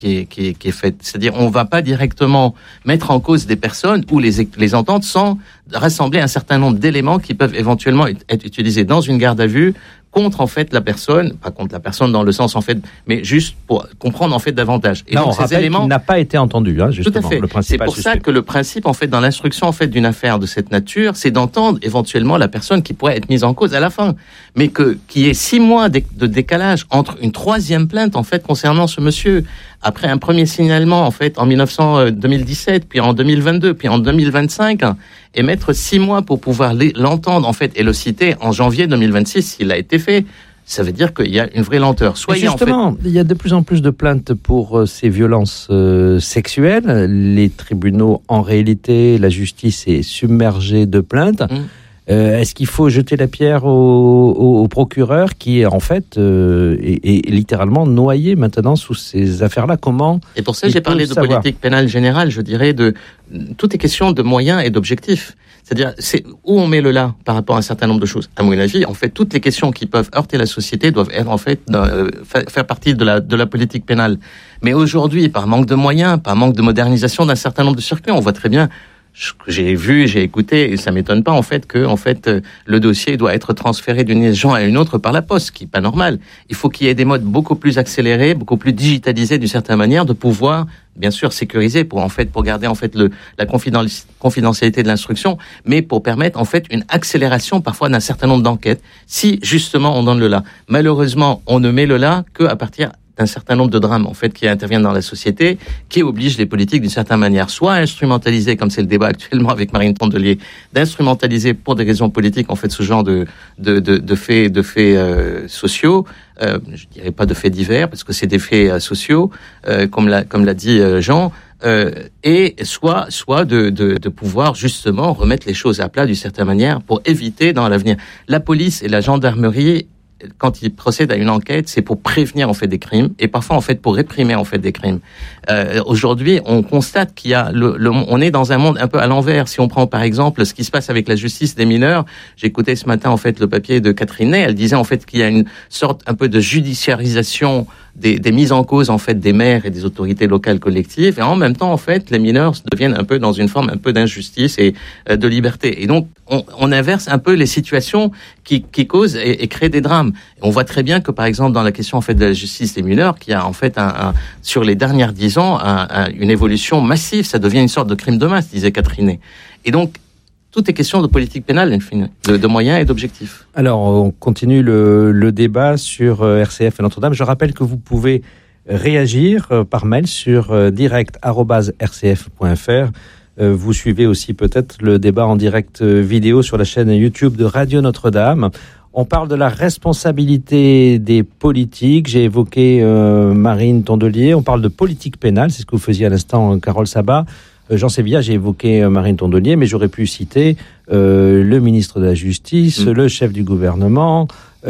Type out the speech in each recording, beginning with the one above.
qui est faite. C'est-à-dire, on ne va pas directement mettre en cause des personnes ou les entendre sans rassembler un certain nombre d'éléments qui peuvent éventuellement être utilisés dans une garde à vue contre en fait la personne, pas contre la personne dans le sens en fait, mais juste pour comprendre en fait davantage. Et là, donc, on rappelle qu'il n'a pas été entendu, justement. Tout à fait. Le principal c'est pour ça que le principe en fait dans l'instruction en fait d'une affaire de cette nature, c'est d'entendre éventuellement la personne qui pourrait être mise en cause à la fin, mais qu'il y ait 6 mois de décalage entre une 3e plainte en fait concernant ce monsieur, après un premier signalement en fait en 2017, puis en 2022, puis en 2025. Et mettre 6 mois pour pouvoir l'entendre en fait et le citer en janvier 2026 s'il a été fait, ça veut dire qu'il y a une vraie lenteur. Justement, en fait, il y a de plus en plus de plaintes pour ces violences sexuelles. Les tribunaux, en réalité, la justice est submergée de plaintes. Est-ce qu'il faut jeter la pierre au procureur qui, en fait, est littéralement noyé maintenant sous ces affaires-là? Comment? Et pour ça, j'ai parlé de politique pénale générale, je dirais, tout est question de moyens et d'objectifs. C'est-à-dire, c'est où on met le là par rapport à un certain nombre de choses. À mon avis, en fait, toutes les questions qui peuvent heurter la société doivent être, en fait, faire partie de la politique pénale. Mais aujourd'hui, par manque de moyens, par manque de modernisation d'un certain nombre de circuits, on voit très bien, j'ai vu, j'ai écouté, et ça m'étonne pas en fait que le dossier doit être transféré d'une région à une autre par la poste, ce qui est pas normal. Il faut qu'il y ait des modes beaucoup plus accélérés, beaucoup plus digitalisés d'une certaine manière, de pouvoir bien sûr sécuriser pour garder en fait la confidentialité de l'instruction, mais pour permettre en fait une accélération parfois d'un certain nombre d'enquêtes. Si justement on donne le là, malheureusement on ne met le là que à partir d'un certain nombre de drames en fait qui interviennent dans la société, qui obligent les politiques d'une certaine manière soit à instrumentaliser, comme c'est le débat actuellement avec Marine Tondelier, d'instrumentaliser pour des raisons politiques en fait ce genre de faits sociaux. Je dirais pas de faits divers parce que c'est des faits sociaux, comme l'a dit Jean. Et soit de pouvoir justement remettre les choses à plat d'une certaine manière pour éviter dans l'avenir. La police et la gendarmerie, quand ils procèdent à une enquête, c'est pour prévenir en fait des crimes et parfois en fait pour réprimer en fait des crimes. Aujourd'hui, on constate qu'il y a on est dans un monde un peu à l'envers. Si on prend par exemple ce qui se passe avec la justice des mineurs, j'écoutais ce matin en fait le papier de Catherine Ney, elle disait en fait qu'il y a une sorte un peu de judiciarisation des mises en cause en fait des maires et des autorités locales collectives, et en même temps en fait les mineurs deviennent un peu dans une forme un peu d'injustice et de liberté. Et donc on inverse un peu les situations qui causent et créent des drames. Et on voit très bien que par exemple dans la question en fait de la justice des mineurs, qu'il y a en fait sur les dernières 10 ans une évolution massive. Ça devient une sorte de crime de masse, disait Catherine Ney. Et donc tout est question de politique pénale, de moyens et d'objectifs. Alors, on continue le débat sur RCF et Notre-Dame. Je rappelle que vous pouvez réagir par mail sur direct@rcf.fr. Vous suivez aussi peut-être le débat en direct vidéo sur la chaîne YouTube de Radio Notre-Dame. On parle de la responsabilité des politiques. J'ai évoqué Marine Tondelier. On parle de politique pénale. C'est ce que vous faisiez à l'instant, Carole Sabat. Jean Sévilla, j'ai évoqué Marine Tondelier, mais j'aurais pu citer le ministre de la Justice, le chef du gouvernement,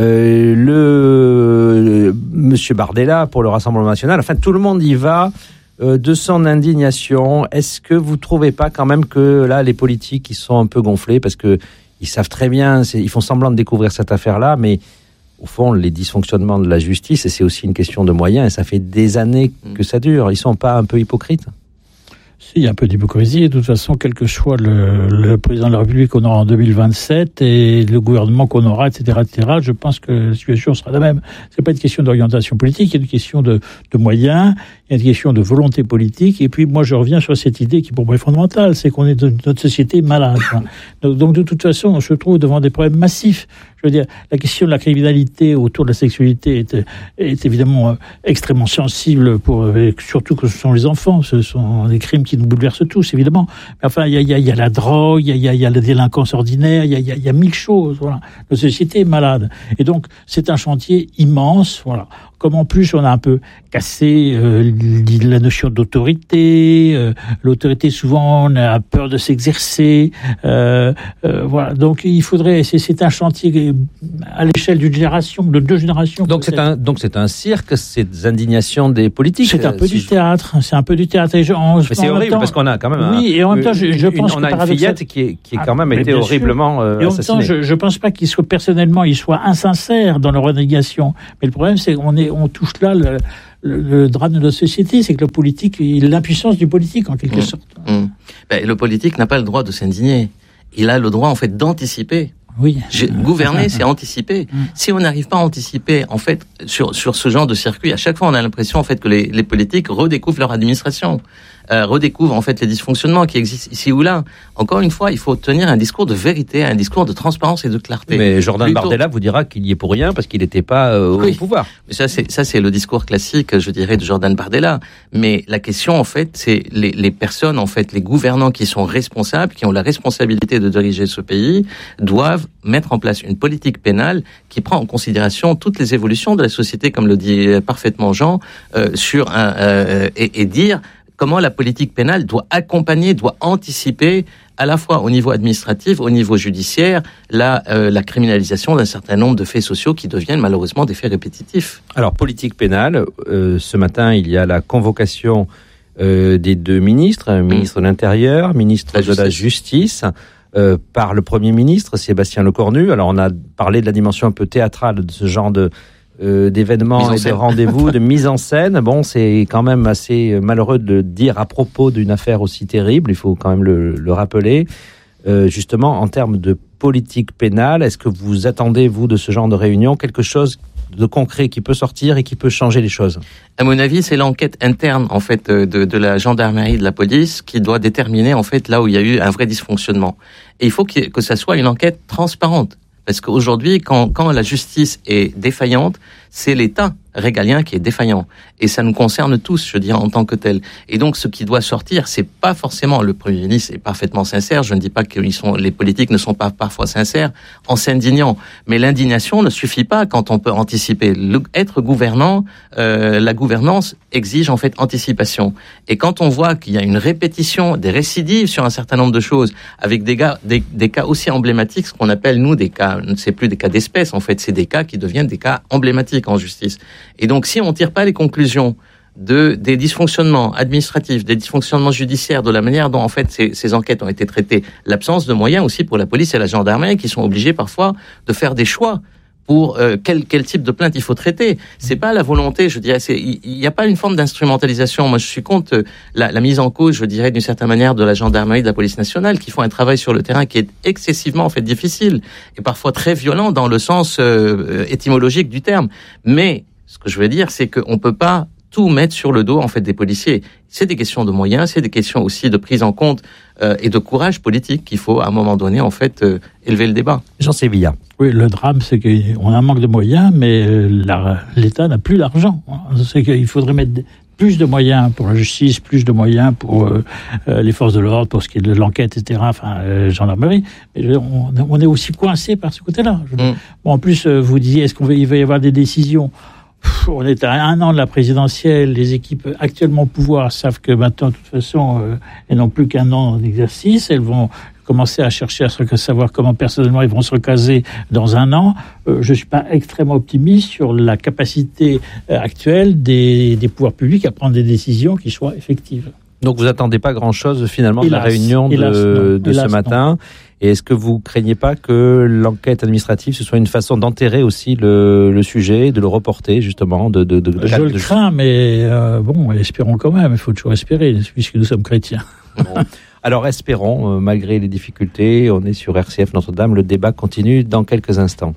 Monsieur Bardella pour le Rassemblement national. Enfin, tout le monde y va de son indignation. Est-ce que vous ne trouvez pas quand même que là, les politiques, ils sont un peu gonflés parce qu'ils savent très bien, ils font semblant de découvrir cette affaire-là, mais au fond, les dysfonctionnements de la justice, et c'est aussi une question de moyens, et ça fait des années que ça dure. Ils ne sont pas un peu hypocrites ? Il y a un peu d'hypocrisie, et de toute façon, quel que soit le président de la République qu'on aura en 2027 et le gouvernement qu'on aura, etc., je pense que la situation sera la même. C'est pas une question d'orientation politique, il y a une question de moyens, il y a une question de volonté politique, et puis moi je reviens sur cette idée qui pour moi est fondamentale, c'est qu'on est de notre société malade. Donc de toute façon, on se trouve devant des problèmes massifs. Je veux dire, la question de la criminalité autour de la sexualité est évidemment extrêmement sensible surtout que ce sont les enfants. Ce sont des crimes qui nous bouleversent tous, évidemment. Mais enfin, il y a la drogue, il y a la délinquance ordinaire, il y a 1000 choses, voilà. La société est malade. Et donc, c'est un chantier immense, voilà. Comme en plus on a un peu cassé la notion d'autorité, l'autorité souvent on a peur de s'exercer, voilà. Donc il faudrait, c'est un chantier à l'échelle d'une génération, de 2 générations. Donc c'est un cirque, ces indignations des politiques. C'est un peu du théâtre, c'est un peu du théâtre. Mais c'est horrible parce qu'on a quand même et en même temps je pense on a une fillette qui est quand même été horriblement assassinée. Et en même temps je pense pas qu'ils soient personnellement insincères dans leur renégation. Mais le problème c'est qu'on touche là le drame de notre société, c'est que le politique, l'impuissance du politique en quelque sorte. Le politique n'a pas le droit de s'indigner. Il a le droit en fait d'anticiper. Oui. Gouverner, c'est anticiper. Si on n'arrive pas à anticiper, en fait, sur ce genre de circuit, à chaque fois, on a l'impression, en fait, que les politiques redécouvrent leur administration, redécouvrent, en fait, les dysfonctionnements qui existent ici ou là. Encore une fois, il faut tenir un discours de vérité, un discours de transparence et de clarté. Mais Jordan Bardella vous dira qu'il y est pour rien parce qu'il n'était pas au pouvoir. Mais ça, c'est le discours classique, je dirais, de Jordan Bardella. Mais la question, en fait, c'est les personnes, en fait, les gouvernants qui sont responsables, qui ont la responsabilité de diriger ce pays, doivent mettre en place une politique pénale qui prend en considération toutes les évolutions de la société, comme le dit parfaitement Jean, et dire comment la politique pénale doit accompagner, doit anticiper à la fois au niveau administratif, au niveau judiciaire, la criminalisation d'un certain nombre de faits sociaux qui deviennent malheureusement des faits répétitifs. Alors, politique pénale, ce matin, il y a la convocation des deux ministres, ministre de l'Intérieur, ministre de la Justice, par le Premier ministre, Sébastien Lecornu. Alors, on a parlé de la dimension un peu théâtrale de ce genre d'événements et de rendez-vous, de mise en scène. Bon, c'est quand même assez malheureux de dire à propos d'une affaire aussi terrible, il faut quand même le rappeler. Justement, en termes de politique pénale, est-ce que vous attendez, vous, de ce genre de réunion, quelque chose de concret qui peut sortir et qui peut changer les choses? À mon avis, c'est l'enquête interne, en fait, de la gendarmerie, de la police, qui doit déterminer, en fait, là où il y a eu un vrai dysfonctionnement. Et il faut que ça soit une enquête transparente. Parce qu'aujourd'hui, quand la justice est défaillante, c'est l'État régalien qui est défaillant. Et ça nous concerne tous, je dirais, en tant que tel. Et donc, ce qui doit sortir, c'est pas forcément le Premier ministre est parfaitement sincère. Je ne dis pas que les politiques ne sont pas parfois sincères en s'indignant. Mais l'indignation ne suffit pas quand on peut anticiper. Être gouvernant, la gouvernance exige en fait anticipation. Et quand on voit qu'il y a une répétition, des récidives sur un certain nombre de choses, avec des cas aussi emblématiques, ce qu'on appelle, nous, des cas, c'est plus des cas d'espèce, en fait, c'est des cas qui deviennent des cas emblématiques en justice. Et donc, si on tire pas les conclusions des dysfonctionnements administratifs, des dysfonctionnements judiciaires, de la manière dont, en fait, ces enquêtes ont été traitées, l'absence de moyens aussi pour la police et la gendarmerie qui sont obligés parfois de faire des choix pour quel type de plainte il faut traiter. C'est pas la volonté, je dirais, il n'y a pas une forme d'instrumentalisation. Moi, je suis contre la mise en cause, je dirais, d'une certaine manière, de la gendarmerie, de la police nationale, qui font un travail sur le terrain qui est excessivement, en fait, difficile et parfois très violent dans le sens étymologique du terme. Mais ce que je veux dire, c'est qu'on peut pas tout mettre sur le dos, en fait, des policiers. C'est des questions de moyens, c'est des questions aussi de prise en compte et de courage politique qu'il faut, à un moment donné, en fait, élever le débat. Jean Sévilla. Oui, le drame, c'est qu'on a un manque de moyens, mais l'État n'a plus l'argent. C'est qu'il faudrait mettre plus de moyens pour la justice, plus de moyens pour les forces de l'ordre, pour ce qui est de l'enquête, etc., gendarmerie. Mais on est aussi coincé par ce côté-là. Bon, en plus, vous disiez, il va y avoir des décisions? On est à 1 an de la présidentielle. Les équipes actuellement au pouvoir savent que maintenant, de toute façon, elles n'ont plus qu'1 an d'exercice. Elles vont commencer à chercher à savoir comment personnellement ils vont se recaser dans 1 an. Je suis pas extrêmement optimiste sur la capacité actuelle des pouvoirs publics à prendre des décisions qui soient effectives. Donc vous attendez pas grand-chose finalement de la réunion de ce matin. Non. Et est-ce que vous craignez pas que l'enquête administrative ce soit une façon d'enterrer aussi le sujet, de le reporter justement Je le crains, mais bon, espérons quand même. Il faut toujours espérer, puisque nous sommes chrétiens. Bon. Alors espérons, malgré les difficultés, on est sur RCF Notre-Dame. Le débat continue dans quelques instants.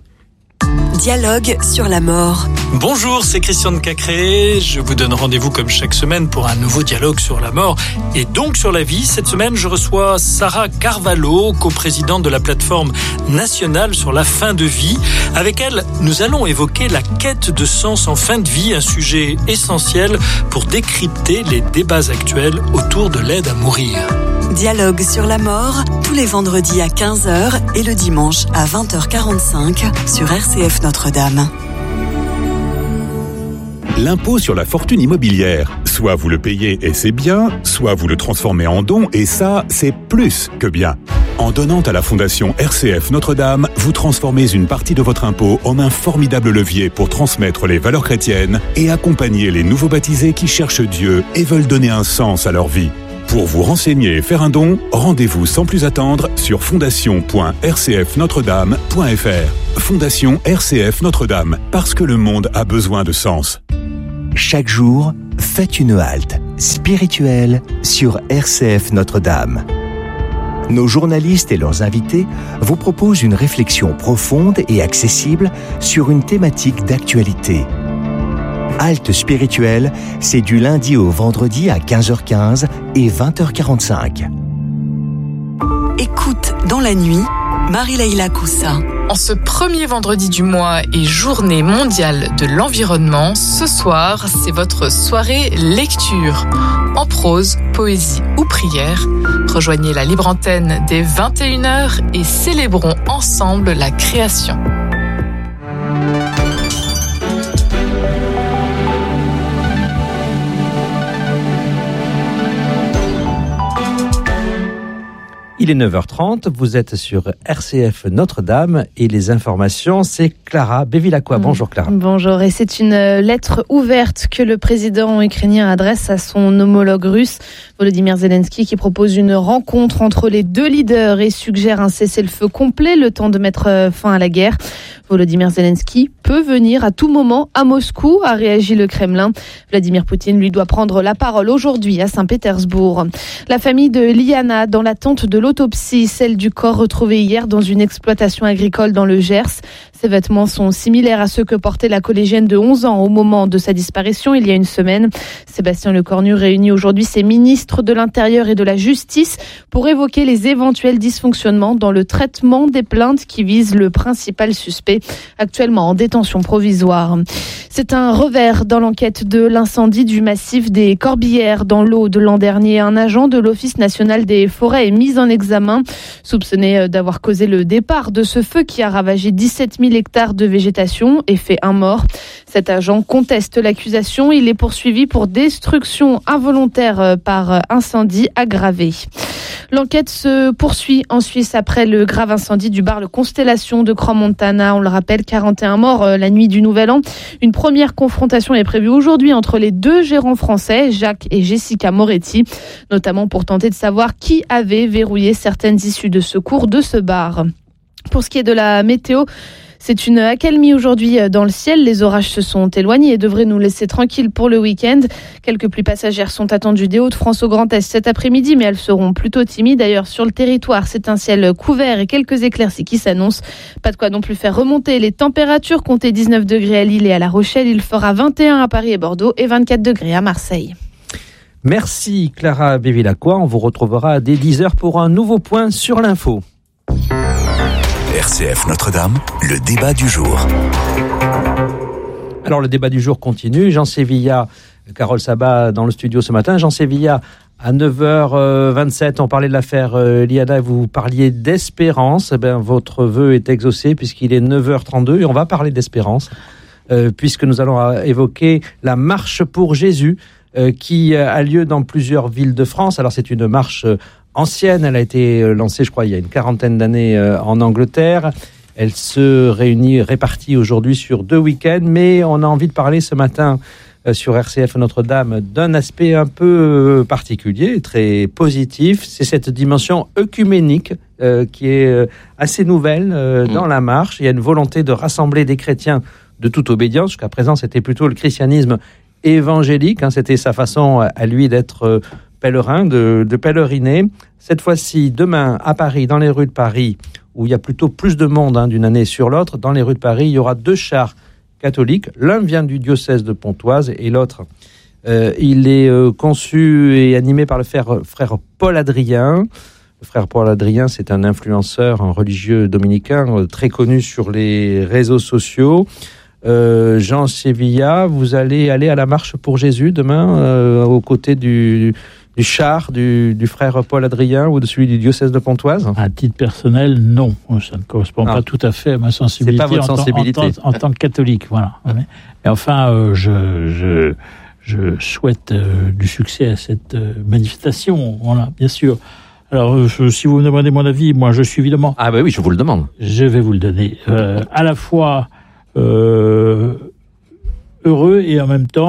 Dialogue sur la mort. Bonjour, c'est Christian de Cacré. Je vous donne rendez-vous comme chaque semaine pour un nouveau dialogue sur la mort et donc sur la vie. Cette semaine, je reçois Sarah Carvalho, coprésidente de la plateforme nationale sur la fin de vie. Avec elle, nous allons évoquer la quête de sens en fin de vie, un sujet essentiel pour décrypter les débats actuels autour de l'aide à mourir. Dialogue sur la mort, tous les vendredis à 15h et le dimanche à 20h45 sur RCF Notre-Dame. L'impôt sur la fortune immobilière. Soit vous le payez et c'est bien, soit vous le transformez en don et ça, c'est plus que bien. En donnant à la Fondation RCF Notre-Dame, vous transformez une partie de votre impôt en un formidable levier pour transmettre les valeurs chrétiennes et accompagner les nouveaux baptisés qui cherchent Dieu et veulent donner un sens à leur vie. Pour vous renseigner et faire un don, rendez-vous sans plus attendre sur fondation.rcfnotredame.fr. Fondation RCF Notre-Dame, parce que le monde a besoin de sens. Chaque jour, faites une halte spirituelle sur RCF Notre-Dame. Nos journalistes et leurs invités vous proposent une réflexion profonde et accessible sur une thématique d'actualité. Halte spirituelle, c'est du lundi au vendredi à 15h15 et 20h45. Écoute dans la nuit, Marie-Leila Coussa. En ce premier vendredi du mois et journée mondiale de l'environnement, ce soir, c'est votre soirée lecture. En prose, poésie ou prière, rejoignez la libre antenne dès 21h et célébrons ensemble la création. Il est 9h30, vous êtes sur RCF Notre-Dame et les informations, c'est Clara Bevilacqua. Bonjour Clara. Bonjour, et c'est une lettre ouverte que le président ukrainien adresse à son homologue russe, Volodymyr Zelensky, qui propose une rencontre entre les deux leaders et suggère un cessez-le-feu complet, le temps de mettre fin à la guerre. Volodymyr Zelensky peut venir à tout moment à Moscou, a réagi le Kremlin. Vladimir Poutine, lui, doit prendre la parole aujourd'hui à Saint-Pétersbourg. La famille de Liana, dans l'attente de l'autopsie, celle du corps retrouvé hier dans une exploitation agricole dans le Gers. Ses vêtements sont similaires à ceux que portait la collégienne de 11 ans au moment de sa disparition il y a une semaine. Sébastien Lecornu réunit aujourd'hui ses ministres de l'Intérieur et de la Justice pour évoquer les éventuels dysfonctionnements dans le traitement des plaintes qui visent le principal suspect, actuellement en détention provisoire. C'est un revers dans l'enquête de l'incendie du massif des Corbières dans l'Aude l'an dernier. Un agent de l'Office national des forêts est mis en examen, soupçonné d'avoir causé le départ de ce feu qui a ravagé 17 000 hectares de végétation et fait un mort. Cet agent conteste l'accusation. Il est poursuivi pour destruction involontaire par incendie aggravé. L'enquête se poursuit en Suisse après le grave incendie du bar Le Constellation de Crans-Montana. On le rappelle, 41 morts la nuit du Nouvel An. Une première confrontation est prévue aujourd'hui entre les deux gérants français, Jacques et Jessica Moretti, notamment pour tenter de savoir qui avait verrouillé certaines issues de secours de ce bar. Pour ce qui est de la météo, c'est une accalmie aujourd'hui dans le ciel. Les orages se sont éloignés et devraient nous laisser tranquilles pour le week-end. Quelques pluies passagères sont attendues des Hauts-de-France au Grand Est cet après-midi, mais elles seront plutôt timides. D'ailleurs, sur le territoire, c'est un ciel couvert et quelques éclaircies qui s'annoncent. Pas de quoi non plus faire remonter les températures. Comptez 19 degrés à Lille et à La Rochelle. Il fera 21 à Paris et Bordeaux et 24 degrés à Marseille. Merci Clara Bevilacqua. On vous retrouvera dès 10h pour un nouveau point sur l'info. RCF Notre-Dame, le débat du jour. Alors le débat du jour continue. Jean Sévilla, Carole Sabat dans le studio ce matin. Jean Sévilla, à 9h27, on parlait de l'affaire Liana, vous parliez d'espérance. Votre vœu est exaucé puisqu'il est 9h32 et on va parler d'espérance puisque nous allons évoquer la marche pour Jésus qui a lieu dans plusieurs villes de France. Alors c'est une marche ancienne, elle a été lancée, je crois, il y a une quarantaine d'années en Angleterre. Elle se répartit aujourd'hui sur 2 week-ends, mais on a envie de parler ce matin sur RCF Notre-Dame d'un aspect un peu particulier, très positif. C'est cette dimension œcuménique qui est assez nouvelle dans la marche. Il y a une volonté de rassembler des chrétiens de toute obédience. Jusqu'à présent, c'était plutôt le christianisme évangélique. C'était sa façon à lui d'être pèlerin, de pèleriner. Cette fois-ci, demain, à Paris, dans les rues de Paris, où il y a plutôt plus de monde d'une année sur l'autre, dans les rues de Paris, il y aura 2 chars catholiques. L'un vient du diocèse de Pontoise et l'autre, il est conçu et animé par le frère Paul Adrien. Le frère Paul Adrien, c'est un influenceur, un religieux dominicain très connu sur les réseaux sociaux. Jean Sévilla, vous allez aller à la marche pour Jésus demain, aux côtés du char du frère Paul Adrien ou de celui du diocèse de Pontoise? À titre personnel, non. Ça ne correspond pas tout à fait à ma sensibilité, c'est pas votre sensibilité. En tant que catholique. Voilà. Et enfin, je souhaite du succès à cette manifestation, voilà, bien sûr. Alors, si vous me demandez mon avis, moi je suis évidemment... Ah ben oui, je vous le demande. Je vais vous le donner. À la fois heureux et en même temps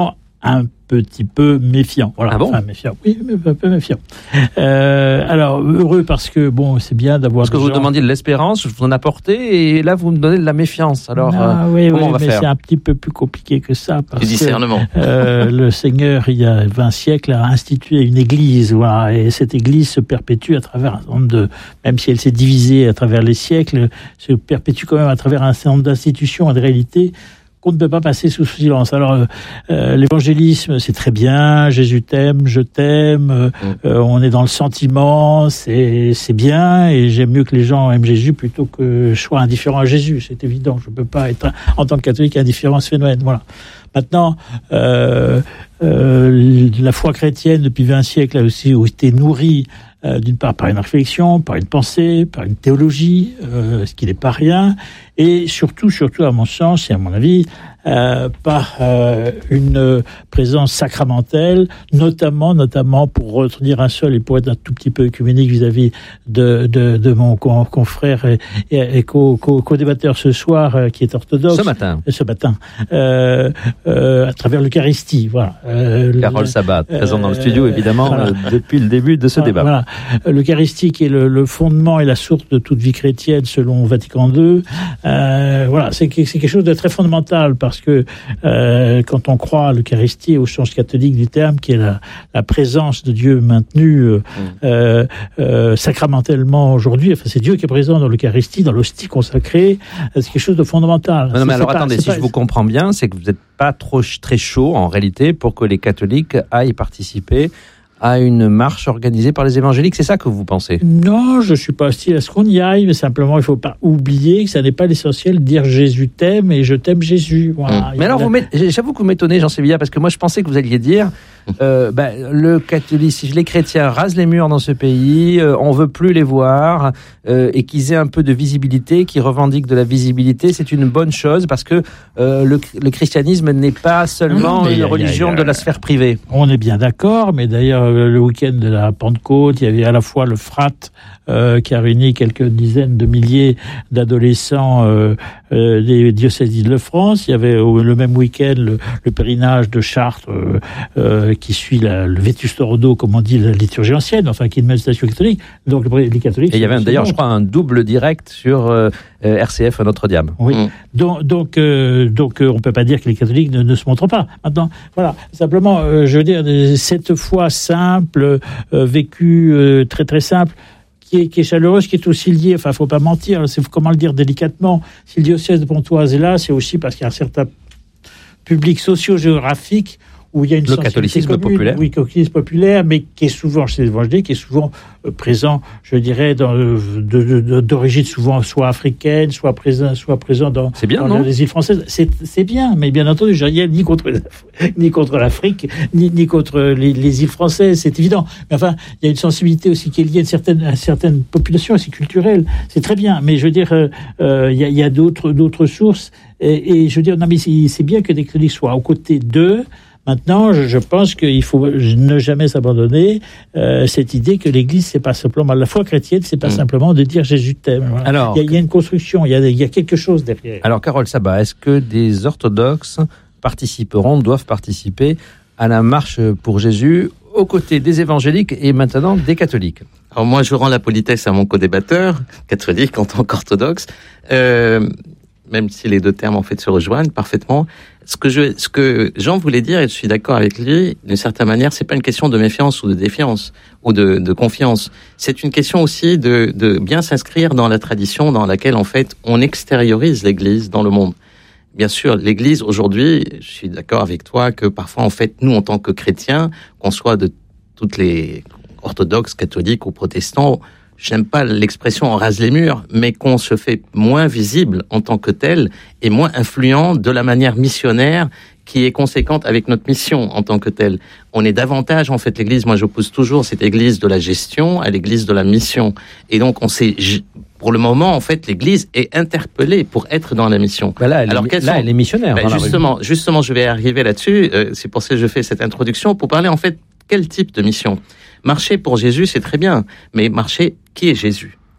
un petit peu méfiant. Voilà. Ah bon? Enfin, méfiant. Oui, mais un peu méfiant. Alors, heureux parce que, bon, c'est bien d'avoir... Parce que vous demandiez de l'espérance, je vous en apportais, et là, vous me donnez de la méfiance. Alors, oui, comment on va mais faire? c'est un petit peu plus compliqué que ça. Parce Du discernement. Que, le Seigneur, il y a 20 siècles, a institué une église. Voilà, et cette église se perpétue à travers un certain nombre de... Même si elle s'est divisée à travers les siècles, se perpétue quand même à travers un certain nombre d'institutions, en réalité, qu'on ne peut pas passer sous silence. Alors, l'évangélisme, c'est très bien, Jésus t'aime, je t'aime, on est dans le sentiment, c'est bien, et j'aime mieux que les gens aiment Jésus plutôt que je sois indifférent à Jésus, c'est évident, je ne peux pas être, en tant que catholique, indifférent à ce phénomène, voilà. Maintenant, la foi chrétienne, depuis 20 siècles, a aussi été nourrie d'une part par une réflexion, par une pensée, par une théologie, ce qui n'est pas rien, et surtout, à mon sens et à mon avis, par une présence sacramentelle, notamment pour retenir un seul et pour être un tout petit peu œcuménique vis-à-vis de mon confrère et co-débatteur ce soir, qui est orthodoxe. Ce matin, à travers l'Eucharistie, voilà. Carole Sabat, présent dans le studio, évidemment, voilà. Depuis le début de ce débat. Voilà. L'Eucharistie qui est le fondement et la source de toute vie chrétienne selon Vatican II. Voilà, c'est quelque chose de très fondamental parce que quand on croit à l'Eucharistie au sens catholique du terme, qui est la présence de Dieu maintenue sacramentellement aujourd'hui, enfin c'est Dieu qui est présent dans l'Eucharistie, dans l'hostie consacrée, c'est quelque chose de fondamental. Non, mais alors attendez, si je vous comprends bien, c'est que vous n'êtes pas très chaud en réalité pour que les catholiques aillent participer à une marche organisée par les évangéliques, c'est ça que vous pensez? Non, je suis pas hostile à ce qu'on y aille, mais simplement il faut pas oublier que ça n'est pas l'essentiel de dire Jésus t'aime et je t'aime Jésus. Voilà. Mais alors, j'avoue que vous m'étonnez, Jean Sévillat, parce que moi je pensais que vous alliez dire le catholicisme, les chrétiens rasent les murs dans ce pays, on veut plus les voir, et qu'ils aient un peu de visibilité, qu'ils revendiquent de la visibilité, c'est une bonne chose parce que le christianisme n'est pas seulement une religion de la sphère privée. On est bien d'accord, mais d'ailleurs le week-end de la Pentecôte, il y avait à la fois le FRAT qui a réuni quelques dizaines de milliers d'adolescents des diocèses d'Île-de-France. Il y avait le même week-end le pèlerinage de Chartres qui suit le Vetusta Ordo, comme on dit, la liturgie ancienne, enfin qui est une manifestation catholique. Donc les catholiques. Et il y avait d'ailleurs, je crois, un double direct sur RCF Notre-Dame. Oui. Donc on peut pas dire que les catholiques ne se montrent pas. Maintenant, voilà. Simplement, je veux dire, cette foi simple, vécue très très simple, qui est chaleureuse, qui est aussi liée, enfin, faut pas mentir, comment le dire délicatement, si le diocèse de Pontoise est là, c'est aussi parce qu'il y a un certain public socio-géographique où il y a une catholicisme commune, populaire. Oui, catholicisme populaire, mais qui est souvent chez les évangéliques, qui est souvent présent, je dirais, d'origine souvent soit africaine, soit présent dans les îles françaises. C'est bien, mais bien entendu, je rien ni contre l'Afrique, ni contre les îles françaises, c'est évident. Mais enfin, il y a une sensibilité aussi qui est liée à certaines populations, c'est culturel, c'est très bien. Mais je veux dire, il y a d'autres sources, et je veux dire, non, mais c'est bien que des catholiques soient aux côtés d'eux. Maintenant, je pense qu'il faut ne jamais s'abandonner cette idée que l'Église, c'est pas simplement la foi chrétienne, c'est pas simplement de dire Jésus t'aime. Voilà. Alors, il y a une construction, il y a quelque chose derrière. Alors, Carole Sabat, est-ce que des orthodoxes doivent participer à la marche pour Jésus aux côtés des évangéliques et maintenant des catholiques? Alors moi, je rends la politesse à mon co-débatteur catholique en tant qu'orthodoxe. Même si les deux termes en fait se rejoignent parfaitement. Ce que Jean voulait dire, et je suis d'accord avec lui, d'une certaine manière, c'est pas une question de méfiance ou de défiance ou de confiance. C'est une question aussi de bien s'inscrire dans la tradition dans laquelle en fait on extériorise l'Église dans le monde. Bien sûr, l'Église aujourd'hui, je suis d'accord avec toi que parfois en fait nous en tant que chrétiens, qu'on soit de toutes les orthodoxes, catholiques ou protestants, j'aime pas l'expression on rase les murs, mais qu'on se fait moins visible en tant que tel et moins influent de la manière missionnaire qui est conséquente avec notre mission en tant que telle. On est davantage, en fait, l'Église, moi j'oppose toujours cette Église de la gestion à l'Église de la mission. Et donc pour le moment, en fait, l'Église est interpellée pour être dans la mission. Elle est missionnaire. Justement, je vais arriver là-dessus. C'est pour ça que je fais cette introduction, pour parler en fait quel type de mission. Marcher pour Jésus, c'est très bien, mais marcher, qui est Jésus ?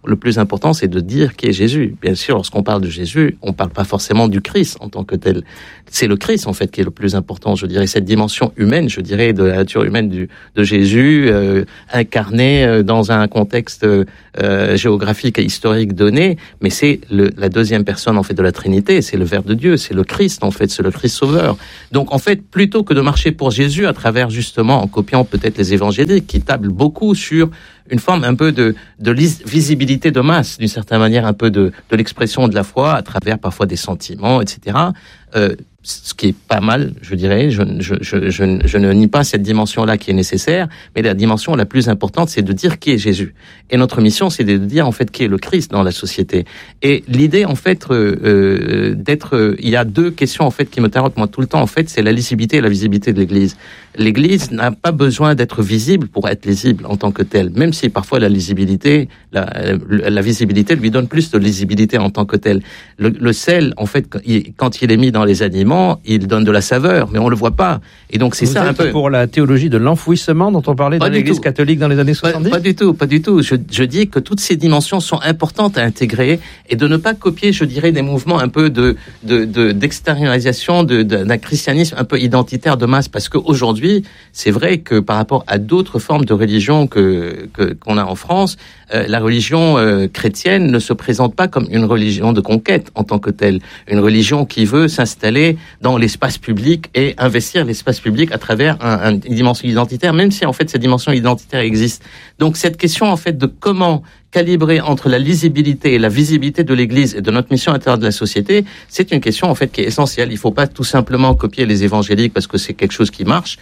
le plus important, c'est de dire qui est Jésus. Bien sûr, lorsqu'on parle de Jésus, on parle pas forcément du Christ en tant que tel. C'est le Christ, en fait, qui est le plus important, je dirais, cette dimension humaine, je dirais, de la nature humaine de Jésus, incarné dans un contexte géographique et historique donné, mais c'est la deuxième personne, en fait, de la Trinité, c'est le Verbe de Dieu, c'est le Christ, en fait, c'est le Christ sauveur. Donc, en fait, plutôt que de marcher pour Jésus à travers, justement, en copiant peut-être les évangéliques, qui tablent beaucoup sur une forme un peu de visibilité de masse, d'une certaine manière, un peu de l'expression de la foi à travers parfois des sentiments, etc. Ce qui est pas mal, je dirais. Je ne nie pas cette dimension-là qui est nécessaire, mais la dimension la plus importante, c'est de dire qui est Jésus. Et notre mission, c'est de dire en fait qui est le Christ dans la société. Et l'idée, en fait, il y a deux questions en fait qui me tarotent moi tout le temps. En fait, c'est la lisibilité et la visibilité de l'Église. L'Église n'a pas besoin d'être visible pour être lisible en tant que telle, même si parfois la lisibilité, la visibilité lui donne plus de lisibilité en tant que telle. Le sel, en fait, quand il est mis dans les aliments, il donne de la saveur, mais on le voit pas. Et donc c'est Vous ça êtes un peu pour la théologie de l'enfouissement dont on parlait dans l'Église catholique dans les années 70. Pas du tout. Je dis que toutes ces dimensions sont importantes à intégrer et de ne pas copier, je dirais, des mouvements un peu d'extériorisation d'un christianisme un peu identitaire de masse, parce qu'aujourd'hui, c'est vrai que par rapport à d'autres formes de religion qu'on a en France, la religion chrétienne ne se présente pas comme une religion de conquête en tant que telle, une religion qui veut s'installer dans l'espace public et investir l'espace public à travers une dimension identitaire, même si en fait cette dimension identitaire existe. Donc cette question en fait de comment calibrer entre la lisibilité et la visibilité de l'Église et de notre mission intérieure de la société, c'est une question en fait qui est essentielle. Il faut pas tout simplement copier les évangéliques parce que c'est quelque chose qui marche.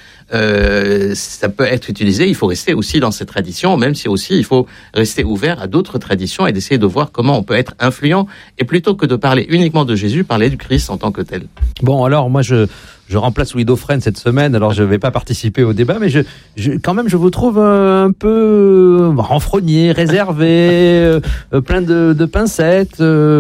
Ça peut être utilisé. Il faut rester aussi dans cette tradition, même si aussi il faut rester ouvert à d'autres traditions et d'essayer de voir comment on peut être influent. Et plutôt que de parler uniquement de Jésus, parler du Christ en tant que tel. Bon, alors moi je remplace Louis Dauphren cette semaine, alors je vais pas participer au débat, mais quand même je vous trouve un peu renfrogné, réservé, plein de pincettes.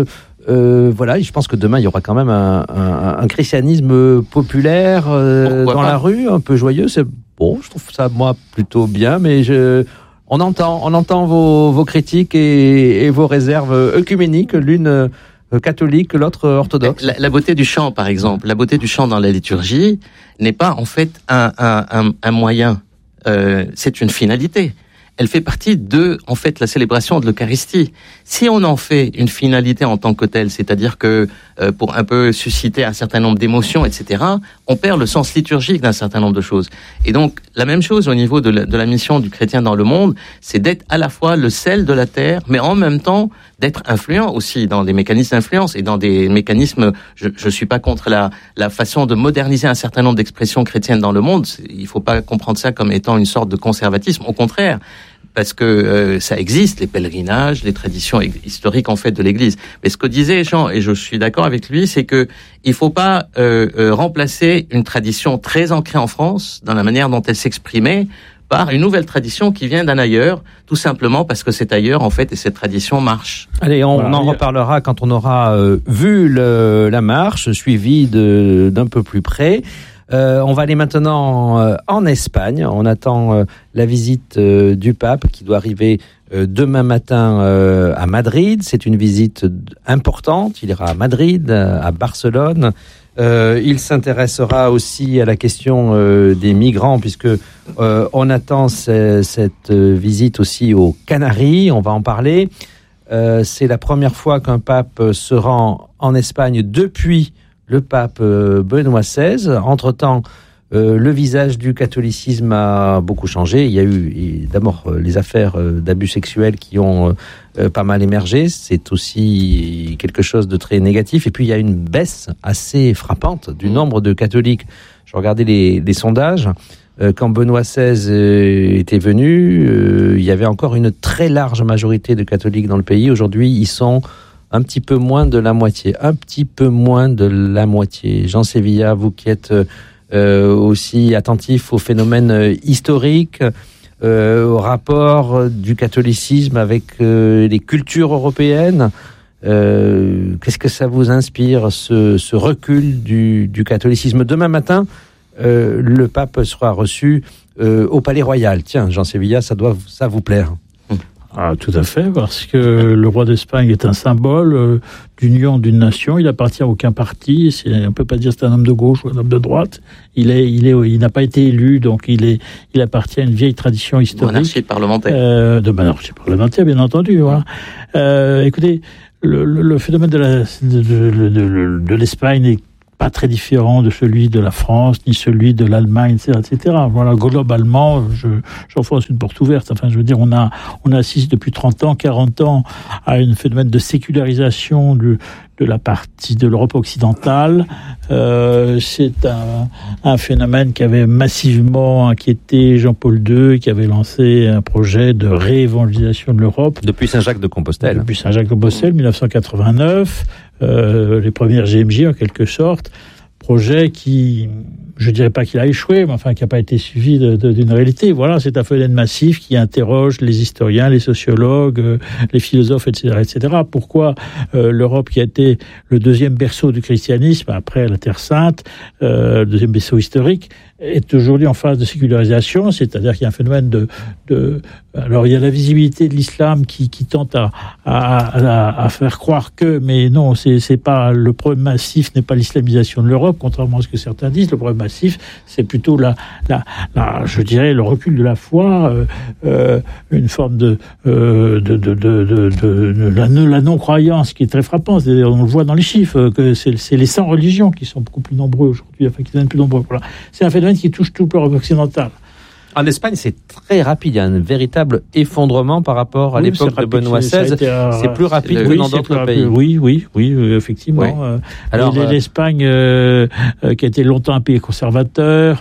Voilà, je pense que demain il y aura quand même un christianisme populaire dans la rue, un peu joyeux. C'est bon, je trouve ça moi plutôt bien, mais on entend vos critiques et vos réserves œcuméniques, l'une catholique, l'autre orthodoxe. La beauté du chant, par exemple, la beauté du chant dans la liturgie n'est pas en fait un moyen, c'est une finalité. Elle fait partie de, en fait, la célébration de l'Eucharistie. Si on en fait une finalité en tant que telle, c'est-à-dire que pour un peu susciter un certain nombre d'émotions, etc., on perd le sens liturgique d'un certain nombre de choses. Et donc, la même chose au niveau de la mission du chrétien dans le monde, c'est d'être à la fois le sel de la terre, mais en même temps d'être influent aussi dans des mécanismes d'influence et dans des mécanismes. Je suis pas contre la façon de moderniser un certain nombre d'expressions chrétiennes dans le monde. Il faut pas comprendre ça comme étant une sorte de conservatisme. Au contraire. Parce que ça existe, les pèlerinages, les traditions historiques en fait de l'Église. Mais ce que disait Jean, et je suis d'accord avec lui, c'est que il faut pas remplacer une tradition très ancrée en France dans la manière dont elle s'exprimait par une nouvelle tradition qui vient d'un ailleurs, tout simplement parce que c'est ailleurs en fait et cette tradition marche. Allez, on en reparlera quand on aura vu la marche, suivi d'un peu plus près. On va aller maintenant en Espagne. On attend la visite du pape qui doit arriver demain matin à Madrid. C'est une visite importante. Il ira à Madrid, à Barcelone. Il s'intéressera aussi à la question des migrants puisque on attend cette visite aussi aux Canaries. On va en parler. C'est la première fois qu'un pape se rend en Espagne depuis le pape Benoît XVI. Entre-temps, le visage du catholicisme a beaucoup changé. Il y a eu d'abord les affaires d'abus sexuels qui ont pas mal émergé. C'est aussi quelque chose de très négatif. Et puis, il y a une baisse assez frappante du nombre de catholiques. Je regardais les sondages. Quand Benoît XVI était venu, il y avait encore une très large majorité de catholiques dans le pays. Aujourd'hui, ils sont un petit peu moins de la moitié. Jean Sévilla, vous qui êtes aussi attentif aux phénomènes historiques, au rapport du catholicisme avec les cultures européennes, qu'est-ce que ça vous inspire, ce recul du catholicisme? Demain matin, le pape sera reçu au Palais Royal. Tiens, Jean Sévilla, ça vous plaire? Ah, tout à fait, parce que le roi d'Espagne est un symbole d'union d'une nation. Il appartient à aucun parti. On peut pas dire que c'est un homme de gauche ou un homme de droite. Il n'a pas été élu, donc il appartient à une vieille tradition historique. Monarchie parlementaire. De monarchie parlementaire, bien entendu. Voilà. Écoutez, le phénomène de l'Espagne n'est pas très différent de celui de la France, ni celui de l'Allemagne, etc. Voilà, globalement, j'enfonce une porte ouverte. Enfin, je veux dire, on assiste depuis 30 ans, 40 ans à un phénomène de sécularisation de la partie de l'Europe occidentale. C'est un phénomène qui avait massivement inquiété Jean-Paul II, qui avait lancé un projet de réévangélisation de l'Europe. Depuis Saint-Jacques-de-Compostelle. Depuis Saint-Jacques-de-Compostelle, 1989. Les premières GMJ, en quelque sorte. Projet qui, je dirais pas qu'il a échoué, mais enfin qui n'a pas été suivi d'une réalité. Voilà, c'est un phénomène massif qui interroge les historiens, les sociologues, les philosophes, etc., etc. Pourquoi l'Europe, qui a été le deuxième berceau du christianisme après la Terre Sainte, deuxième berceau historique, est aujourd'hui en phase de sécularisation, c'est-à-dire qu'il y a un phénomène alors il y a la visibilité de l'islam qui tente à faire croire que, mais non, c'est pas le problème massif, n'est pas l'islamisation de l'Europe, contrairement à ce que certains disent. Le problème massif, c'est plutôt je dirais le recul de la foi, une forme de la non-croyance qui est très frappante. C'est-à-dire, on le voit dans les chiffres, que c'est les 100 religions qui sont beaucoup plus nombreux aujourd'hui, enfin qui deviennent plus nombreux. Voilà. C'est un phénomène qui touche toute l'Europe occidentale. En Espagne, c'est très rapide. Il y a un véritable effondrement par rapport à l'époque de Benoît XVI. C'est plus rapide que dans d'autres pays. Oui, effectivement. Oui. Alors, l'Espagne, qui a été longtemps un pays conservateur,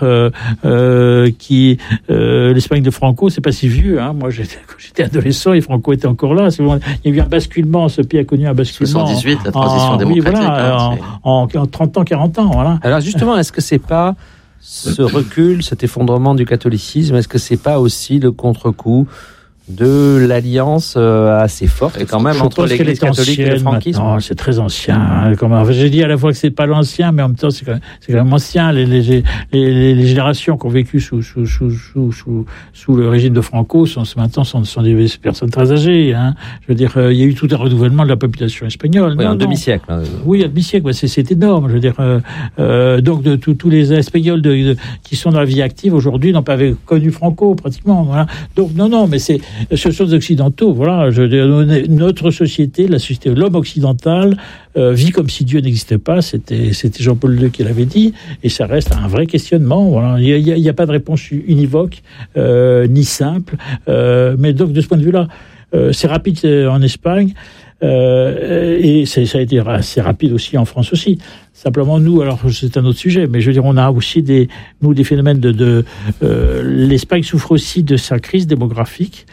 l'Espagne de Franco, c'est pas si vieux. Hein. Moi, quand j'étais adolescent, et Franco était encore là. Il y a eu un basculement. Ce pays a connu un basculement. 78, la transition démocratique. Oui, voilà, en 30 ans, 40 ans. Voilà. Alors, justement, est-ce que c'est pas ce recul, cet effondrement du catholicisme, est-ce que c'est pas aussi le contre-coup de l'alliance assez forte quand même entre l'Église catholique et le franquisme? Non, c'est très ancien. Hein. J'ai dit à la fois que c'est pas l'ancien, mais en même temps c'est quand même ancien. Les générations qui ont vécu sous le régime de Franco sont des personnes très âgées. Hein. Je veux dire, il y a eu tout un renouvellement de la population espagnole. Oui, un demi-siècle. Oui, un demi-siècle. C'est énorme. Je veux dire, donc de tous les Espagnols qui sont dans la vie active aujourd'hui n'ont pas connu Franco pratiquement. Voilà. Donc non, mais ce sont des Occidentaux, voilà. Notre société, la société de l'homme occidental, vit comme si Dieu n'existait pas. C'était Jean-Paul II qui l'avait dit, et ça reste un vrai questionnement. Voilà. Il y a pas de réponse univoque ni simple, mais donc de ce point de vue-là, c'est rapide en Espagne. Et ça a été assez rapide aussi en France aussi. Simplement, nous, alors c'est un autre sujet, mais je veux dire, on a aussi des phénomènes l'Espagne souffre aussi de sa crise démographique,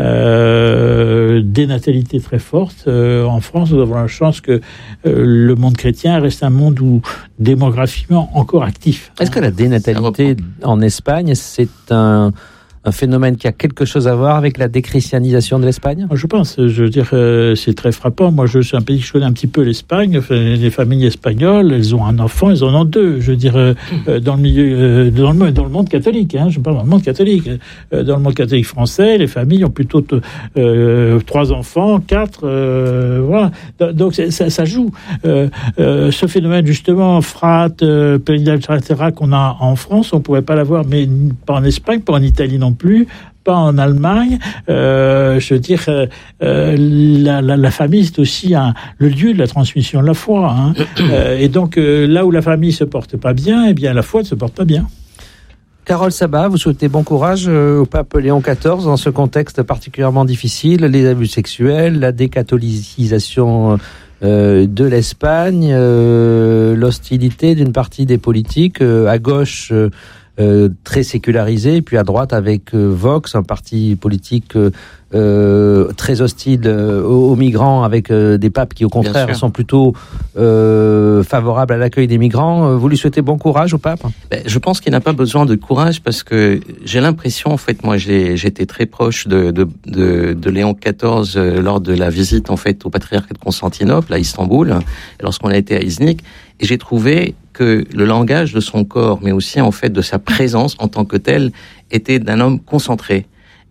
des natalités très fortes. En France, nous avons la chance que le monde chrétien reste un monde où démographiquement encore actif. Est-ce que la dénatalité en Espagne, c'est un phénomène qui a quelque chose à voir avec la déchristianisation de l'Espagne? Je pense, je veux dire, c'est très frappant. Moi, je suis un pays qui connaît un petit peu l'Espagne. Les familles espagnoles, elles ont un enfant, elles en ont deux. Je veux dire, dans le milieu, dans le monde catholique, hein, je parle dans le monde catholique. Dans le monde catholique français, les familles ont plutôt 3 enfants, 4, voilà. Donc ça joue. Ce phénomène justement, frat, péridale, etc., qu'on a en France, on pourrait pas l'avoir, mais pas en Espagne, pas en Italie non plus, pas en Allemagne. Je veux dire, la famille, c'est aussi le lieu de la transmission de la foi. Hein. Et donc, là où la famille se porte pas bien, eh bien, la foi ne se porte pas bien. Carole Sabat, vous souhaitez bon courage au pape Léon XIV dans ce contexte particulièrement difficile, les abus sexuels, la décatholicisation de l'Espagne, l'hostilité d'une partie des politiques, à gauche très sécularisé, puis à droite avec Vox, un parti politique très hostile aux migrants, avec des papes qui au contraire sont plutôt favorables à l'accueil des migrants. Vous lui souhaitez bon courage au pape? Je pense qu'il n'a pas besoin de courage, parce que j'ai l'impression, en fait, moi j'étais très proche de Léon XIV lors de la visite en fait au patriarcat de Constantinople à Istanbul, lorsqu'on a été à Iznik, et j'ai trouvé que le langage de son corps, mais aussi en fait de sa présence en tant que tel, était d'un homme concentré.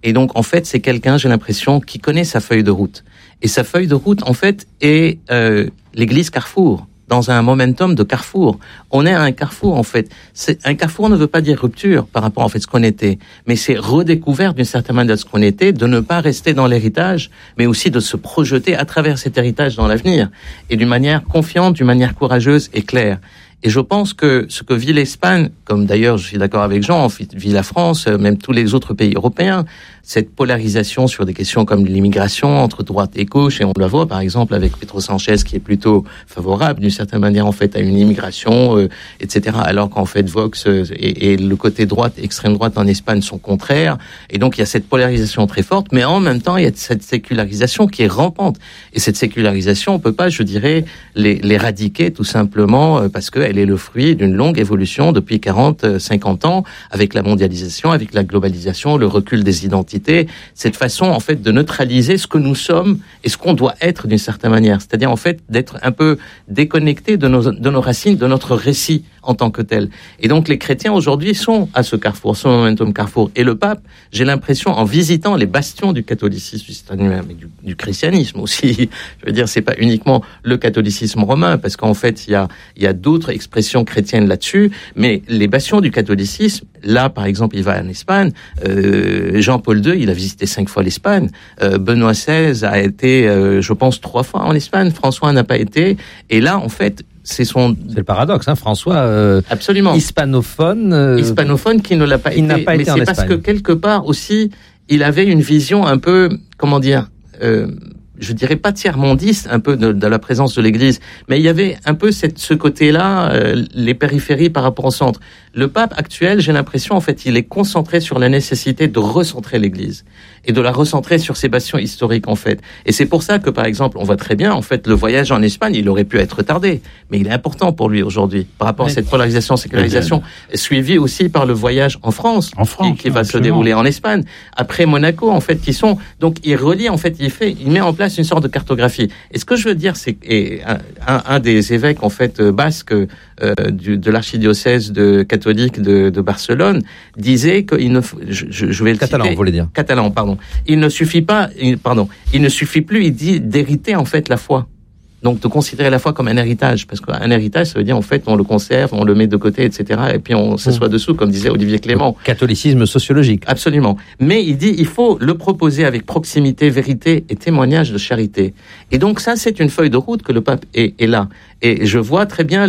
Et donc, en fait, c'est quelqu'un, j'ai l'impression, qui connaît sa feuille de route. Et sa feuille de route, en fait, est l'église Carrefour, dans un momentum de carrefour. On est à un carrefour, en fait. Un carrefour ne veut pas dire rupture par rapport, en fait, à ce qu'on était. Mais c'est redécouvert d'une certaine manière de ce qu'on était, de ne pas rester dans l'héritage, mais aussi de se projeter à travers cet héritage dans l'avenir. Et d'une manière confiante, d'une manière courageuse et claire. Et je pense que ce que vit l'Espagne, comme d'ailleurs je suis d'accord avec Jean, vit la France, même tous les autres pays européens, cette polarisation sur des questions comme l'immigration entre droite et gauche, et on le voit par exemple avec Pedro Sanchez qui est plutôt favorable d'une certaine manière en fait à une immigration, etc. Alors qu'en fait Vox et le côté droite, extrême droite en Espagne sont contraires, et donc il y a cette polarisation très forte, mais en même temps il y a cette sécularisation qui est rampante. Et cette sécularisation, on peut pas, je dirais, l'éradiquer tout simplement parce qu'elle est le fruit d'une longue évolution depuis 40-50 ans, avec la mondialisation, avec la globalisation, le recul des identités, cette façon en fait de neutraliser ce que nous sommes et ce qu'on doit être d'une certaine manière, c'est-à-dire en fait d'être un peu déconnecté de nos racines, de notre récit en tant que tel. Et donc les chrétiens aujourd'hui sont à ce carrefour, ce momentum carrefour. Et le pape, j'ai l'impression, en visitant les bastions du catholicisme, mais du christianisme aussi, je veux dire, c'est pas uniquement le catholicisme romain, parce qu'en fait, il y a d'autres expressions chrétiennes là-dessus, mais les bastions du catholicisme, là, par exemple, il va en Espagne, Jean-Paul II, il a visité 5 fois l'Espagne, Benoît XVI a été, je pense, 3 fois en Espagne, François n'a pas été, et là, en fait, c'est le paradoxe, hein, François. Absolument. Hispanophone. Hispanophone qui ne l'a pas été. Il n'a pas été en Espagne. Mais c'est parce que quelque part aussi, il avait une vision un peu, comment dire, je dirais pas tiers-mondiste, un peu de la présence de l'Église, mais il y avait un peu ce côté-là, les périphéries par rapport au centre. Le pape actuel, j'ai l'impression, en fait, il est concentré sur la nécessité de recentrer l'Église et de la recentrer sur ses bastions historiques, en fait. Et c'est pour ça que, par exemple, on voit très bien, en fait, le voyage en Espagne, il aurait pu être retardé, mais il est important pour lui aujourd'hui, par rapport à cette polarisation, sécularisation, suivi aussi par le voyage en France qui va se dérouler en Espagne. Après Monaco, en fait, donc il relie, en fait, il met en place une sorte de cartographie. Et ce que je veux dire, c'est un des évêques, en fait, basques, de l'archidiocèse catholique de Barcelone, disait qu'il ne faut, je vais le catalan, citer, vous voulez dire. Catalan, pardon. Il ne suffit plus, il dit, d'hériter, en fait, la foi. Donc, de considérer la foi comme un héritage, parce qu'un héritage, ça veut dire, en fait, on le conserve, on le met de côté, etc., et puis on s'assoit dessous, comme disait Olivier Clément. Catholicisme sociologique. Absolument. Mais il dit, il faut le proposer avec proximité, vérité et témoignage de charité. Et donc, ça, c'est une feuille de route que le pape est là. Et je vois très bien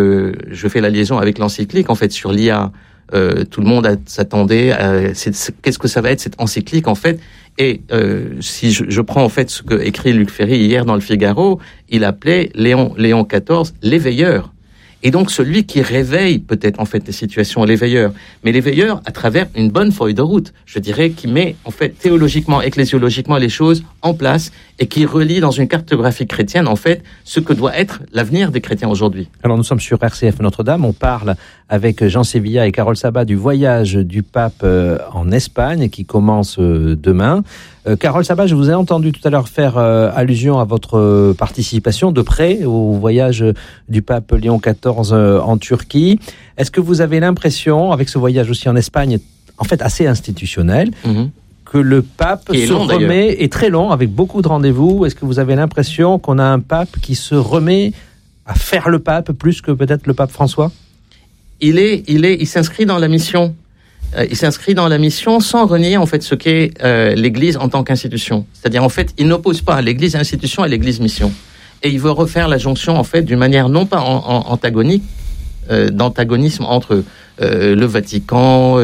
je fais la liaison avec l'encyclique, en fait, sur l'IA. Tout le monde s'attendait à qu'est-ce que ça va être cette encyclique, en fait. Et si je prends en fait ce que écrit Luc Ferry hier dans le Figaro, il appelait Léon XIV l'éveilleur. Et donc celui qui réveille peut-être en fait les situations, l'éveilleur, mais l'éveilleur à travers une bonne feuille de route, je dirais, qui met en fait théologiquement, ecclésiologiquement les choses en place et qui relie dans une cartographie chrétienne en fait ce que doit être l'avenir des chrétiens aujourd'hui. Alors nous sommes sur RCF Notre-Dame, on parle avec Jean Sévilla et Carole Sabat du voyage du pape en Espagne qui commence demain. Carole Sabat, je vous ai entendu tout à l'heure faire allusion à votre participation de près au voyage du pape Léon XIV en Turquie. Est-ce que vous avez l'impression, avec ce voyage aussi en Espagne, en fait assez institutionnel, que le pape se remet, est très long, avec beaucoup de rendez-vous, est-ce que vous avez l'impression qu'on a un pape qui se remet à faire le pape plus que peut-être le pape François ? Il s'inscrit dans la mission. Il s'inscrit dans la mission sans renier en fait ce qu'est l'Église en tant qu'institution. C'est-à-dire en fait, il n'oppose pas l'Église institution et l'Église mission. Et il veut refaire la jonction en fait d'une manière non pas antagonique, d'antagonisme entre le Vatican,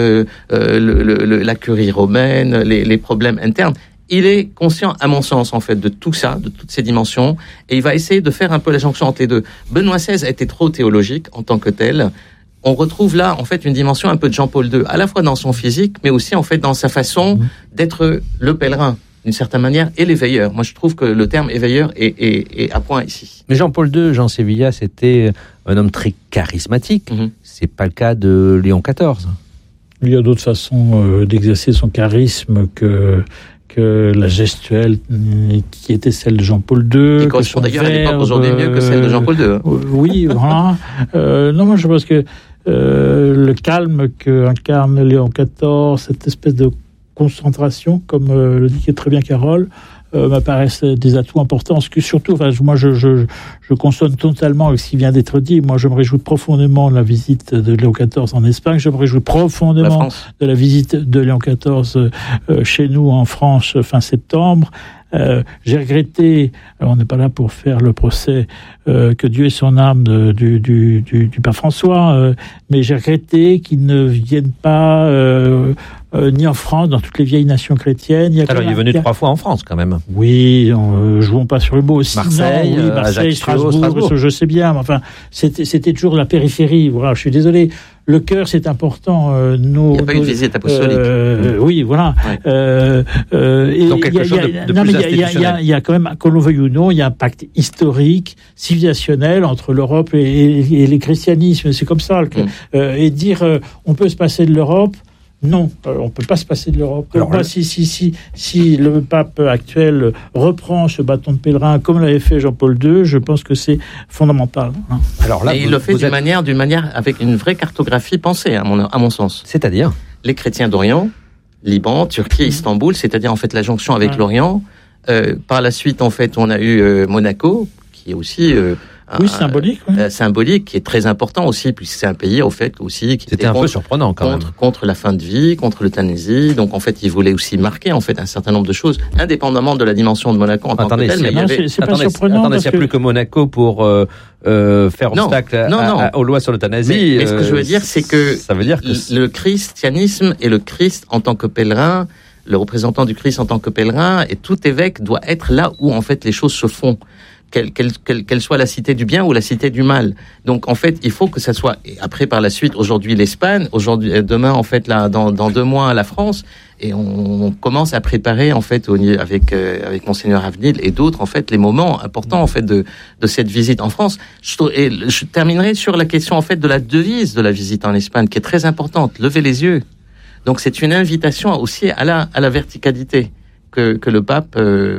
la curie romaine, les problèmes internes. Il est conscient, à mon sens, en fait, de tout ça, de toutes ces dimensions, et il va essayer de faire un peu la jonction entre les deux. Benoît XVI a été trop théologique en tant que tel. On retrouve là, en fait, une dimension un peu de Jean-Paul II, à la fois dans son physique, mais aussi, en fait, dans sa façon d'être le pèlerin, d'une certaine manière, et l'éveilleur. Moi, je trouve que le terme éveilleur est à point ici. Mais Jean-Paul II, Jean Sévilla, c'était un homme très charismatique. C'est pas le cas de Léon XIV. Il y a d'autres façons d'exercer son charisme que la gestuelle qui était celle de Jean-Paul II. Qui correspond d'ailleurs à l'époque aujourd'hui mieux que celle de Jean-Paul II. Oui, voilà. Non, moi je pense que le calme qu'incarne Léon XIV, cette espèce de concentration, comme le dit très bien Carole, m'apparaissent des atouts importants. Parce que surtout, moi, je consonne totalement avec ce qui vient d'être dit. Moi, je me réjouis profondément de la visite de Léon XIV en Espagne. Je me réjouis profondément de la visite de Léon XIV chez nous en France fin septembre. J'ai regretté, on n'est pas là pour faire le procès, que Dieu ait son âme du pape François, mais j'ai regretté qu'il ne vienne pas ni en France, dans toutes les vieilles nations chrétiennes. Il est venu 3 fois en France quand même. Oui, jouons pas sur le mot aussi. Marseille, Marseille, Strasbourg, je sais bien, mais enfin, c'était toujours la périphérie. Voilà, je suis désolé. Le cœur, c'est important. Il n'y a pas eu de visite apostolique. Oui, voilà. Ouais. Donc quelque chose de plus institutionnel. Il y a quand même, qu'on le veuille ou non, il y a un pacte historique, civilisationnel entre l'Europe et les christianismes. C'est comme ça. Et dire on peut se passer de l'Europe. Non, on ne peut pas se passer de l'Europe. Alors, moi, si le pape actuel reprend ce bâton de pèlerin comme l'avait fait Jean-Paul II, je pense que c'est fondamental. Alors là, il le fait d'une manière avec une vraie cartographie pensée, à mon sens. C'est-à-dire les chrétiens d'Orient, Liban, Turquie, Istanbul, c'est-à-dire en fait la jonction avec l'Orient. Par la suite, en fait, on a eu Monaco, qui est aussi symbolique, symbolique, qui est très important aussi, puisque c'est un pays au fait aussi qui était un peu surprenant quand même contre la fin de vie, contre l'euthanasie. Donc en fait, il voulait aussi marquer en fait un certain nombre de choses, indépendamment de la dimension de Monaco en tant que telle. Mais c'est pas surprenant. Il n'y a plus que Monaco pour faire obstacle aux lois sur l'euthanasie. Mais ce que je veux dire, c'est que ça veut dire que le christianisme et le Christ en tant que pèlerin, le représentant du Christ en tant que pèlerin, et tout évêque doit être là où en fait les choses se font. Quelle soit la cité du bien ou la cité du mal. Donc en fait, il faut que ça soit. Et après, par la suite, aujourd'hui l'Espagne, demain en fait dans 2 mois la France, et on commence à préparer en fait avec Monseigneur Avenil et d'autres en fait les moments importants en fait de cette visite en France. Je terminerai sur la question en fait de la devise de la visite en Espagne, qui est très importante. Levez les yeux. Donc c'est une invitation aussi à la verticalité que le pape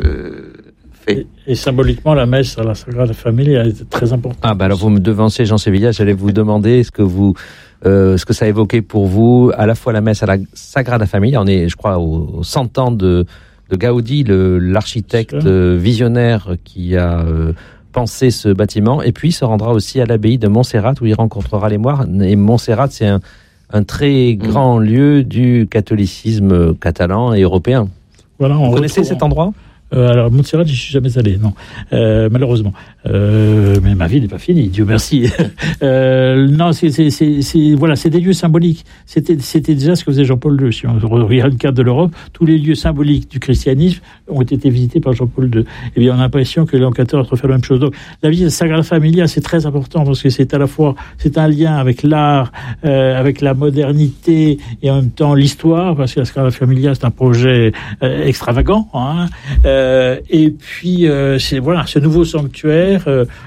fait. Et symboliquement, la messe à la Sagrada Familia est très importante. Alors vous me devancez, Jean Sévilla, j'allais vous demander ce que ça évoquait pour vous, à la fois la messe à la Sagrada Familia. On est, je crois, aux 100 ans de Gaudi, l'architecte visionnaire qui a pensé ce bâtiment, et puis il se rendra aussi à l'abbaye de Montserrat où il rencontrera les moines. Et Montserrat, c'est un très grand lieu du catholicisme catalan et européen. Voilà, vous connaissez cet endroit ? Alors Montserrat, j'y suis jamais allé, non, malheureusement. Mais ma vie n'est pas finie, Dieu merci. Non, c'est des lieux symboliques. C'était déjà ce que faisait Jean-Paul II. Si on regarde le cadre de l'Europe, tous les lieux symboliques du christianisme ont été visités par Jean-Paul II. Et bien, on a l'impression que Léon XIV refait la même chose. Donc, la visite de Sagrada Familia, c'est très important parce que c'est à la fois, c'est un lien avec l'art, avec la modernité et en même temps l'histoire, parce que la Sagrada Familia, c'est un projet extravagant, et puis ce nouveau sanctuaire.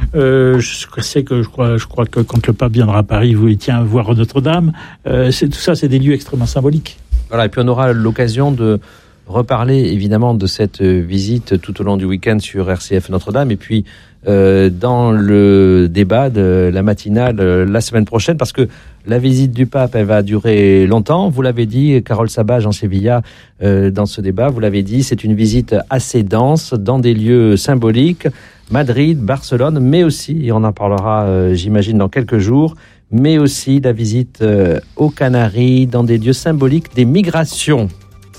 Je crois que quand le pape viendra à Paris, il tient à voir Notre-Dame. Tout ça, c'est des lieux extrêmement symboliques. Voilà, et puis on aura l'occasion de reparler évidemment de cette visite tout au long du week-end sur RCF Notre-Dame, et puis dans le débat de la matinale la semaine prochaine, parce que la visite du pape, elle va durer longtemps. Vous l'avez dit, Carole Sabat, Jean Sévilla, dans ce débat, vous l'avez dit, c'est une visite assez dense dans des lieux symboliques, Madrid, Barcelone, mais aussi, et on en parlera j'imagine dans quelques jours, mais aussi la visite aux Canaries, dans des lieux symboliques des migrations.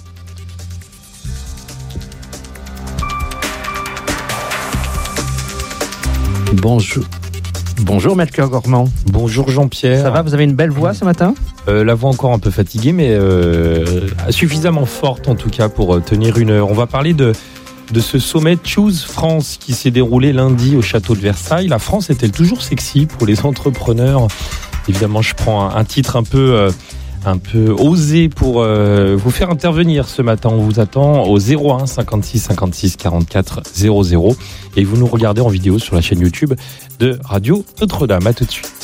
Bonjour Melchior Gormand. Bonjour Jean-Pierre. Ça va, vous avez une belle voix ce matin ? La voix encore un peu fatiguée, mais suffisamment forte en tout cas pour tenir une heure. On va parler de ce sommet Choose France qui s'est déroulé lundi au château de Versailles. La France est-elle toujours sexy pour les entrepreneurs ? Évidemment, je prends un titre un peu osé pour vous faire intervenir ce matin. On vous attend au 01 56 56 44 00 et vous nous regardez en vidéo sur la chaîne YouTube de Radio Notre-Dame. À tout de suite.